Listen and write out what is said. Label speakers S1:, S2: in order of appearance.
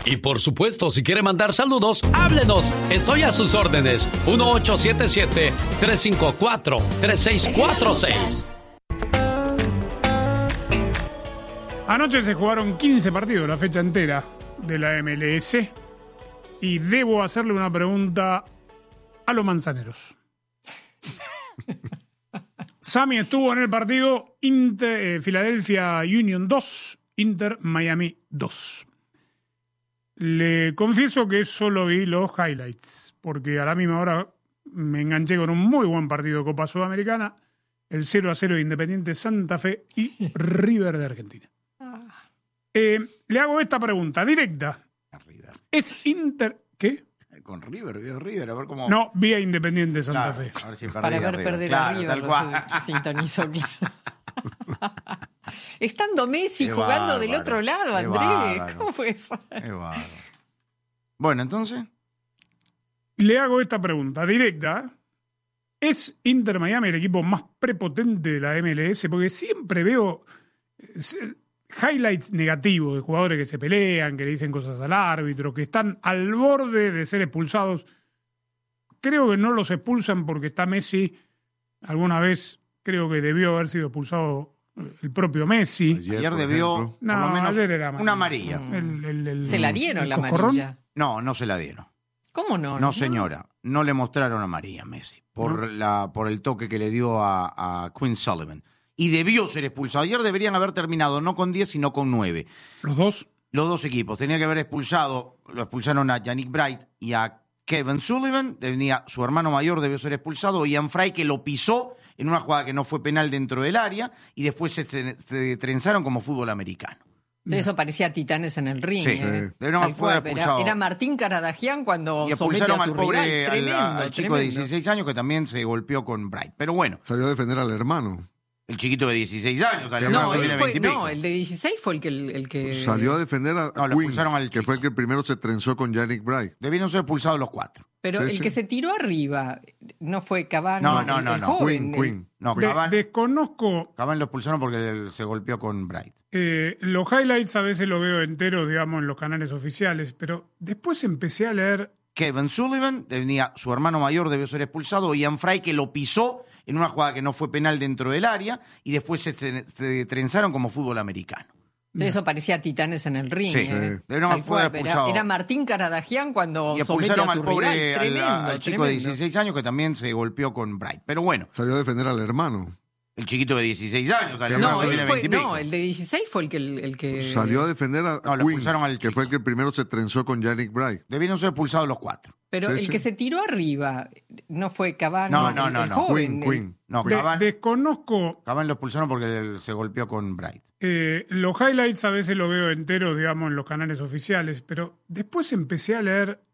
S1: Y por supuesto, si quiere mandar saludos, háblenos. Estoy a sus órdenes. 1877-354-3646.
S2: Anoche se jugaron 15 partidos, la fecha entera de la MLS. Y debo hacerle una pregunta a los manzaneros. Sammy estuvo en el partido Philadelphia Union 2, Inter Miami 2. Le confieso que solo vi los highlights, porque a la misma hora me enganché con un muy buen partido de Copa Sudamericana, el 0-0 de Independiente Santa Fe y River de Argentina. Le hago esta pregunta directa. ¿Es Inter... ¿Qué?
S3: Con River, vio River, a ver cómo...
S2: No, vía Independiente Santa Fe.
S3: A ver si
S4: para ver perder a River.
S3: Tal cual.
S4: Sintonizó. Estando Messi
S3: Qué
S4: jugando
S3: bárbaro,
S4: del otro lado,
S3: qué
S4: Andrés.
S3: bárbaro.
S4: ¿Cómo fue eso?
S3: Qué bárbaro. Bueno, entonces...
S2: Le hago esta pregunta directa. ¿Es Inter Miami el equipo más prepotente de la MLS? Porque siempre veo highlights negativos de jugadores que se pelean, que le dicen cosas al árbitro, que están al borde de ser expulsados. Creo que no los expulsan porque está Messi. Alguna vez creo que debió haber sido expulsado el propio Messi.
S3: Ayer debió, por lo menos,
S2: ayer era
S3: una amarilla.
S4: ¿Se la dieron la
S2: coscorrón?
S4: amarilla?
S3: No, no se la dieron.
S4: ¿Cómo no?
S3: No, señora. No le mostraron amarilla a Messi por el toque que le dio a Quinn Sullivan. Y debió ser expulsado. Ayer deberían haber terminado no con 10, sino con 9.
S2: ¿Los dos?
S3: Los dos equipos. Tenía que haber lo expulsaron a Yannick Bright y a Kevin Sullivan. Su hermano mayor debió ser expulsado. Ian Fry, que lo pisó en una jugada que no fue penal dentro del área. Y después se trenzaron como fútbol americano.
S4: Eso parecía Titanes en el ring.
S3: Sí, debieron haber expulsado.
S4: Era Martín Caradagian cuando
S3: y
S4: somete
S3: expulsaron
S4: a su
S3: al pobre,
S4: rival. Tremendo,
S3: al chico de 16 años que también se golpeó con Bright. Pero bueno.
S5: Salió a defender al hermano.
S3: El chiquito de 16 años.
S4: El de 16 fue el que...
S5: Salió a defender a Quinn, que fue el que primero se trenzó con Yannick Bright.
S3: Debieron ser expulsados los 4.
S4: Pero el que se tiró arriba no fue Cavani.
S3: No.
S4: Joven,
S5: Quinn.
S3: No, Cavani.
S2: Desconozco.
S3: Cavani lo expulsaron porque se golpeó con Bright.
S2: Los highlights a veces lo veo enteros, digamos, en los canales oficiales, pero después empecé a leer...
S3: Kevin Sullivan, su hermano mayor debió ser expulsado. Ian Fry, que lo pisó en una jugada que no fue penal dentro del área. Y después se trenzaron como fútbol americano.
S4: Eso parecía Titanes en el ring.
S3: Sí, debieron haber expulsado.
S4: Era Martín Caradagian cuando
S3: y
S4: somete
S3: expulsaron
S4: a su
S3: al pobre,
S4: rival. Tremendo,
S3: al chico de 16 años que también se golpeó con Bright. Pero bueno.
S5: Salió a defender al hermano.
S3: El chiquito de 16 años.
S4: El de 16 fue el que...
S5: Salió a defender a Quinn,
S3: al
S5: que fue el que primero se trenzó con Yannick Bright.
S3: Debieron ser expulsados los 4.
S4: Pero el que se tiró arriba no fue Cavani.
S3: No.
S4: Joven,
S5: Quinn.
S3: No, Cavani.
S2: Desconozco.
S3: Cavani lo expulsaron porque se golpeó con Bright.
S2: Los highlights a veces lo veo enteros, digamos, en los canales oficiales, pero después empecé a leer